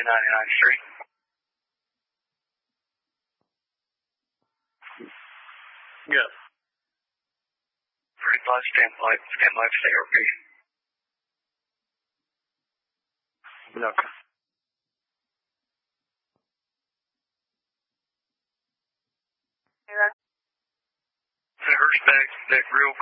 99th Street. Yeah. 35, stand by for the ARP. Okay. The Hirschback, that real